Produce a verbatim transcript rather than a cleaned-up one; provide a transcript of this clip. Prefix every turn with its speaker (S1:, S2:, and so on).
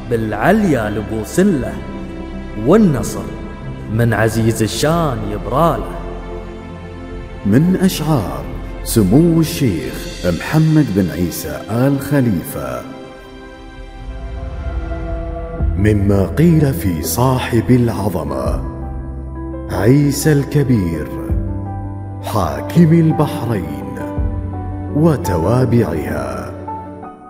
S1: بالعليا لبوسله، والنصر من عزيز الشان يبراله.
S2: من أشعار سمو الشيخ محمد بن عيسى آل خليفة. مما قيل في صاحب العظمة عيسى الكبير حاكم البحرين وتوابعها.